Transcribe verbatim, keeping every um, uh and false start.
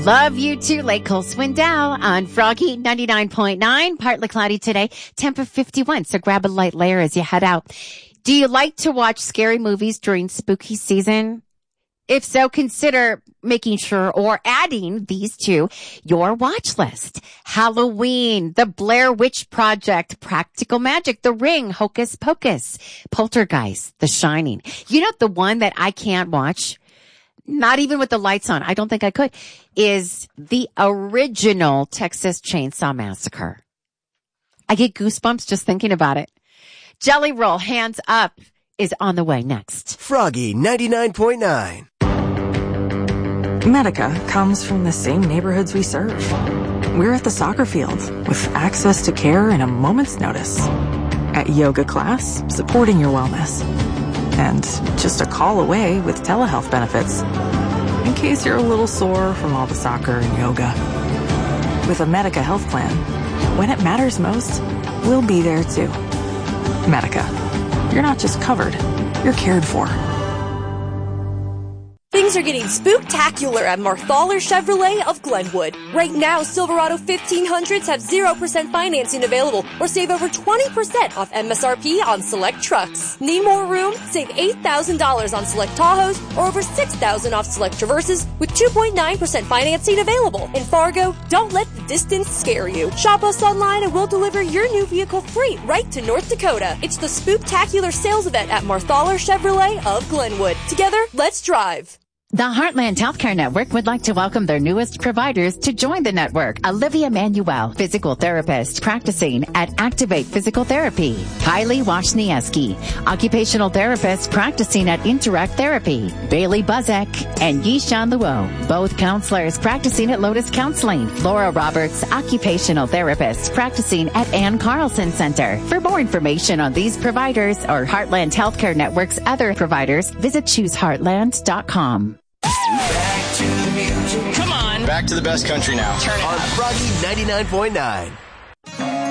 Love you too, Lake Cole Swindell on Froggy ninety-nine point nine. Partly cloudy today, temp of fifty-one. So grab a light layer as you head out. Do you like to watch scary movies during spooky season? If so, consider making sure or adding these to your watch list. Halloween, The Blair Witch Project, Practical Magic, The Ring, Hocus Pocus, Poltergeist, The Shining. You know, the one that I can't watch, not even with the lights on, I don't think I could, is the original Texas Chainsaw Massacre. I get goosebumps just thinking about it. Jelly Roll, Hands Up, is on the way next. Froggy ninety-nine point nine. Medica comes from the same neighborhoods we serve. We're at the soccer field with access to care in a moment's notice. At yoga class, supporting your wellness. And just a call away with telehealth benefits. In case you're a little sore from all the soccer and yoga. With a Medica health plan, when it matters most, we'll be there too. Medica. You're not just covered, you're cared for. Things are getting spooktacular at Marthaler Chevrolet of Glenwood. Right now, Silverado fifteen hundreds have zero percent financing available or save over twenty percent off M S R P on select trucks. Need more room? Save eight thousand dollars on select Tahoes or over six thousand dollars off select Traverses with two point nine percent financing available. In Fargo, don't let the distance scare you. Shop us online and we'll deliver your new vehicle free right to North Dakota. It's the spooktacular sales event at Marthaler Chevrolet of Glenwood. Together, let's drive. The Heartland Healthcare Network would like to welcome their newest providers to join the network. Olivia Manuel, physical therapist practicing at Activate Physical Therapy. Kylie Washniewski, occupational therapist practicing at Interact Therapy. Bailey Buzek and Yishan Luo, both counselors practicing at Lotus Counseling. Laura Roberts, occupational therapist practicing at Ann Carlson Center. For more information on these providers or Heartland Healthcare Network's other providers, visit choose heartland dot com. Back to the music. Come on. Back to the best country now. Turn it On up. Froggy ninety-nine point nine.